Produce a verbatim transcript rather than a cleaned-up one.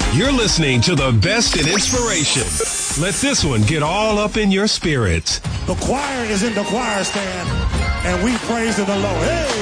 You're listening to the best in inspiration. Let this one get all up in your spirits. The choir is in the choir stand, and we praise the Lord. Hey!